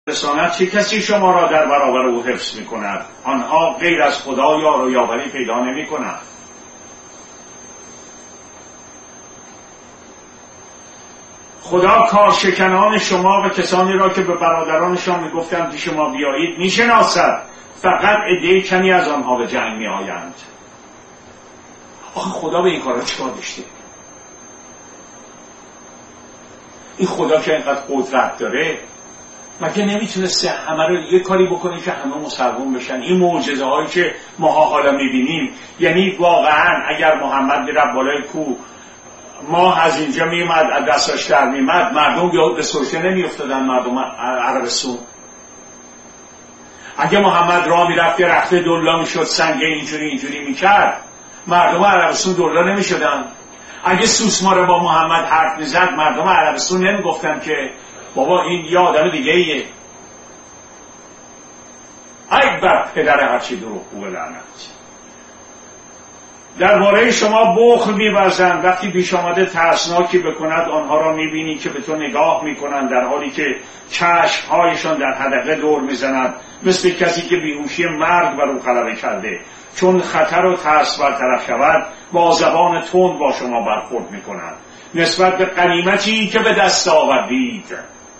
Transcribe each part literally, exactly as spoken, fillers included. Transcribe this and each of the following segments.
رساند چه کسی شما را در برابر او حفظ می کند؟ آنها غیر از خدا یار و یاوری پیدا نمی کنند. خدا کارشکنان شما و کسانی را که به برادرانشان می گفتند که شما بیایید می شناسد، فقط عده کمی از آنها به جنگ می آیند. آخه خدا به این کارا چیکار داشته؟ این خدا که اینقدر قدرت داره مگه نمیتونسته همه رو یه کاری بکنه که همه مسلمان بشن؟ این معجزه هایی که ماها حالا میبینیم، یعنی واقعا اگر محمد میرفت بالای کوه، ماه از اینجا میومد از دستاش در میمد، مردم بیاد به سرشه نمیافتادن مردم عربستان؟ اگه محمد راه میرفت یه رخته دلا میشد، سنگ اینجوری اینجوری میکرد، مردم عربستان دلا نمیشدن؟ اگه سوسمار با محمد حرف میزد، مردم عربستان نمیگفتن که بابا این یه آدم دیگه ایه؟ ای بر پدر هرچی دروغگو لعنت. درباره شما بخل می‌ورزند، وقتی پیش آمده ترسناکی بکند آنها را می‌بینی که به تو نگاه می‌کنند در حالی که چشم‌هایشان در حدقه دور می‌زند، مثل کسی که بیهوشی مرگ بر او غلبه کرده. چون خطر و ترس برطرف شود با زبان تند با شما برخورد می‌کنند نسبت به غنیمتی که به دست آوردید.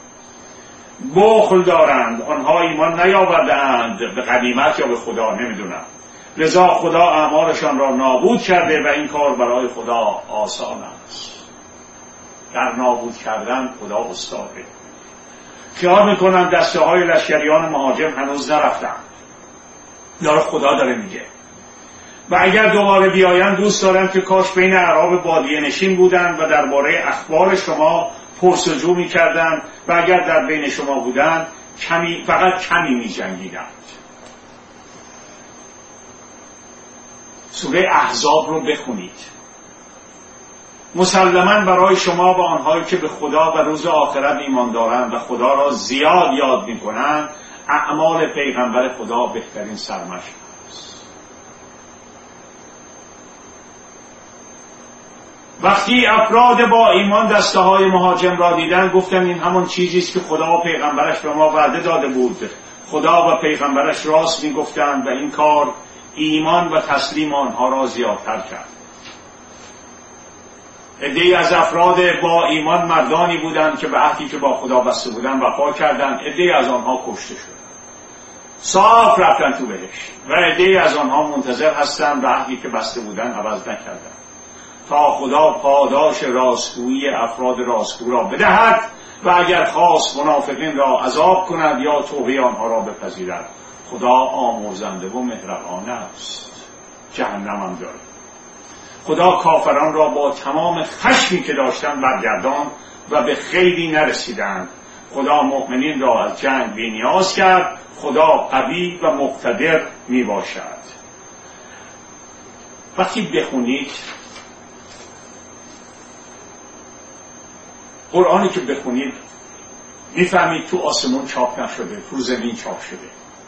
بخل دارند، آنها ایمان نیاورده‌اند به غنیمت یا به خدا، نمیدونم. لذا خدا اعمالشان را نابود کرده و این کار برای خدا آسان است. در نابود کردن خدا استاده. خیال میکنن دسته های لشکریان مهاجم هنوز نرفتن. داره خدا داره میگه و اگر دوباره بیاین دوست دارم که کاش بین اعراب بادیه نشین بودن و درباره اخبار شما پرسجو میکردن و اگر در بین شما بودن کمی، فقط کمی میجنگیدند. سوره احزاب رو بخونید. مسلماً برای شما و آنهایی که به خدا و روز آخرت ایمان دارند و خدا را زیاد یاد میکنند اعمال پیغمبر خدا بهترین سرمشق است. وقتی افراد با ایمان دسته های مهاجم را دیدن گفتن این همان چیزی است که خدا و پیغمبرش به ما وعده داده بود. خدا و پیغمبرش راست میگفتند و این کار ایمان و تسلیم آنها را زیادتر کرد. عده‌ای از افراد با ایمان مردانی بودند که به عهدی که با خدا بسته بودند وفا کردند، عده‌ای از آنها کشته شدند، صاف رفتن تو بهشت و عده‌ای از آنها منتظر هستند و عهدی که بسته بودند عوض نکردند تا خدا پاداش راستگویی افراد راستگو را بدهد و اگر خواست منافقین را عذاب کند یا توبه آنها را بپذیرد. خدا آمرزنده و مهربان است. جهنم هم داره. خدا کافران را با تمام خشمی که داشتن برگردان و به خیلی نرسیدند. خدا مؤمنین را از جنگ بی‌نیاز کرد. خدا قوی و مقتدر می باشد. وقتی بخونید قرآنی که بخونید میفهمید تو آسمون چاپ نشده، تو زمین چاپ شده.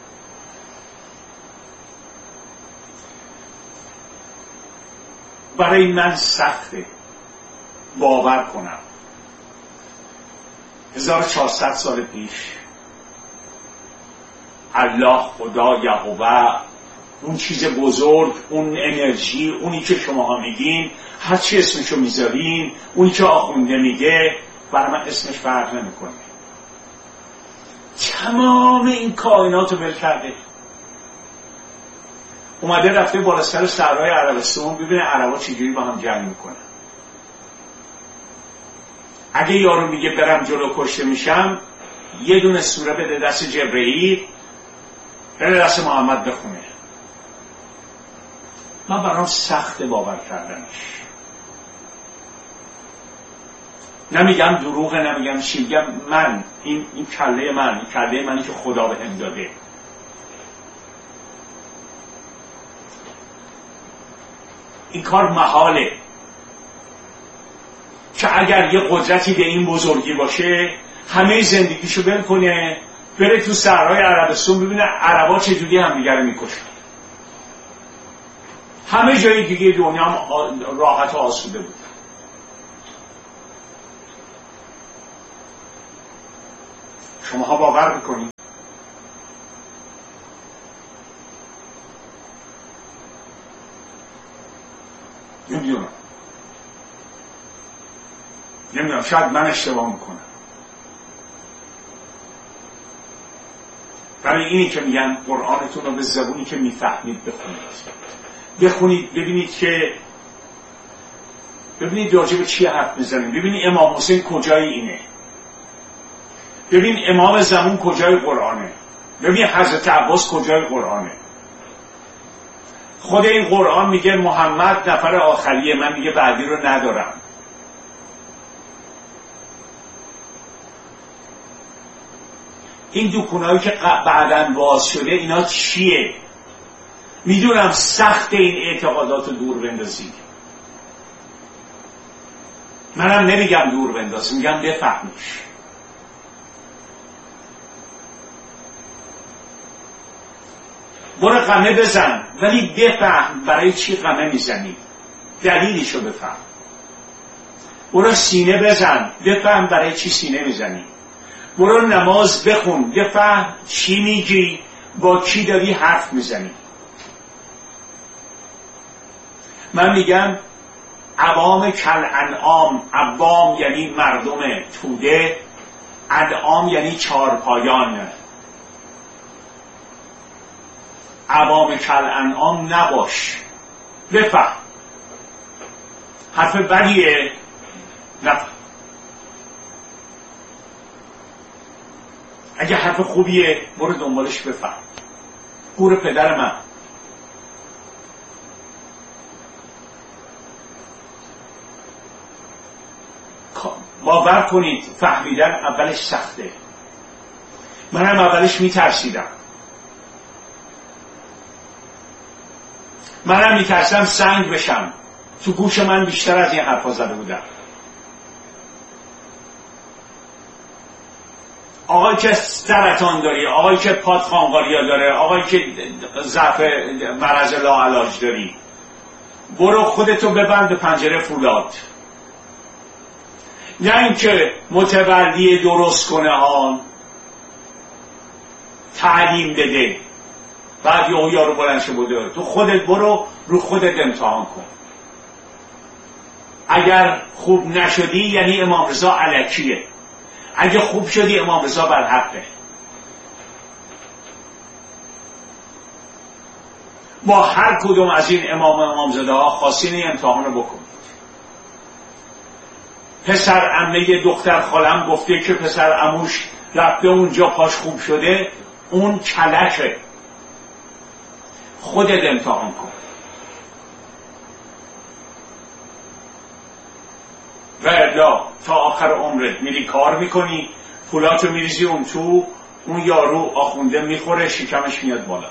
برای من سخته باور کنم هزار و چهارصد سال پیش الله، خدا، یهوه، اون چیز بزرگ، اون انرژی، اونی که شماها میگین، هر چی اسمشو میذارین، اونی که آخونده میگه، برای من اسمش فرق نمیکنه. تمام این کائنات رو ول کرده، اومده رفته بالا سر صحرای عربستان ببینه عربا چجوری با هم جنگ میکنن. اگه یارو میگه برم جلو کشته میشم، یه دونه سوره بده دست جبرئیل، بده دست محمد بخونه. من برام سخت باور کردنش. نمیگم دروغه، نمیگم چی، میگم من این این کله من این کله منی که خدا به هم داده. این کار محاله که اگر یه قدرتی به این بزرگی باشه همه زندگیشو ول کنه بره تو صحرای عربستان ببینه عربا چجوری همدیگه رو میکشن. همه جای دیگه دنیا هم راحت و آسوده بود. شماها باور میکنید؟ نمیدونم نمیدونم شاید من اشتباه میکنم. برای اینی که میگن قرآنتون رو به زبونی که میفهمید بخونید. بخونید ببینید که ببینید راجع به چی حرف میزنیم. ببینید امام حسین کجای اینه. ببین امام زمان کجای قرآنه. ببین حضرت عباس کجای قرآنه. خود این قرآن میگه محمد نفر آخریه، من میگه بعدی رو ندارم. این دکونایی که بعداً باز شده اینا چیه؟ میدونم سخت این اعتقادات رو دور بندازید. منم نمیگم دور بنداز، میگم بفهمیش. برو قمه بزن ولی بفهم برای چی قمه میزنی، دلیلشو بفهم. برو سینه بزن بفهم برای چی سینه میزنی. برو نماز بخون بفهم چی میگی، با کی داری حرف میزنی. من میگم عوام کل انعام، عوام یعنی مردم توده، انعام یعنی چارپایان. عوام کل انعام نباش، بفهم. حرف بدیه نفهم. اگه حرف خوبیه برو دنبالش بفهم. گور پدر من. باور کنید فهمیدن اولش سخته. منم اولش میترسیدم. منم میترسم سنگ بشم. تو گوش من بیشتر از این حرفا زده بودم. آقایی که سرطان داری، آقایی که پات خانقاریا داره، آقایی که ضعف مرض لاعلاج داری، برو خودتو ببند به پنجره فولاد. نه اینکه متولی درست کنه ها، تعلیم بده بعد یهو یارو بلند شه بوده. تو خودت برو رو خودت امتحان کن. اگر خوب نشدی یعنی امام رضا الکیه، اگه خوب شدی امام رضا بر حقه. با هر کدوم از این امام امامزاده ها خواستین این امتحان رو بکنید. پسر عمه دختر خالم گفته که پسر عموش رفته اونجا پاش خوب شده، اون کلکه. خودت امتحان کن. و الا تا آخر عمرت میری کار میکنی، پولاتو میریزی اون تو، اون یارو آخونده میخوره، شکمش میاد بالا.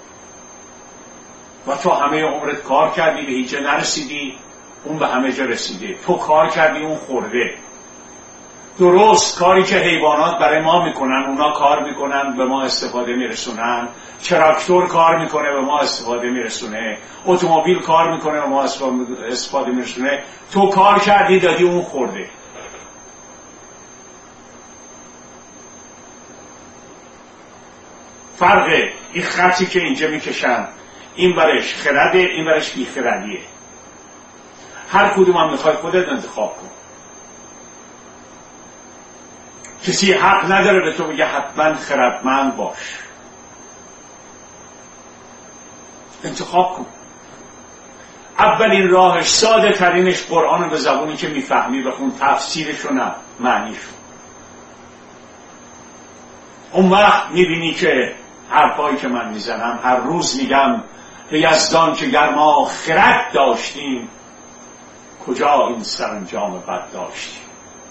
و تو همه عمرت کار کردی به هیچ جا نرسیدی، اون به همه جا رسیده. تو کار کردی اون خورده. درست کاری که حیوانات برای ما میکنن اونا کار میکنن به ما استفاده میرسونن. تراکتور کار میکنه به ما استفاده میرسونه. اتومبیل کار میکنه به ما استفاده میرسونه. تو کار کردی دادی اون خورده. فرقه این خطی که اینجا میکشن، این برش خرده، این برش بی خردیه. هر کدوم هم میخوای خودت انتخاب کن. کسی حق نداره به تو بگه حتما خردمند باش. انتخاب کن. اولین راهش، ساده ترینش، قرآن به زبونی که میفهمی بخون، تفسیرش رو نه معنیش رو. اون وقت میبینی که حرفایی که من میزنم هر روز میگم به یزدان که گر ما خرد داشتیم کجا این سرانجام بد داشتیم.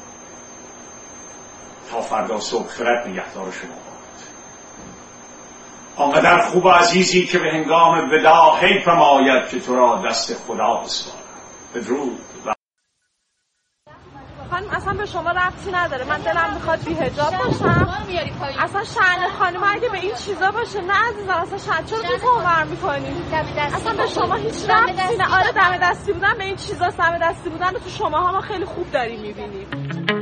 تا فردا صبح خرد نگهدار شما باد. آنقدر خوب و عزیزی که به هنگام ودا حیفم آید که تو را دست خدا بسپارم. بدرود. خانم اصلا به شما ربطی نداره. من دلم میخواد بی حجاب باشم. اصلا شأن خانم اگه به این چیزا باشه، نه عزیزم اصلا شأن چرا تو تومر میکنی؟ اصلا به شما هیچ ربطی نه. آره دم دستی بودن به این چیزا، دم دستی بودن رو تو شماها ما خیلی خوب داریم میبینیم.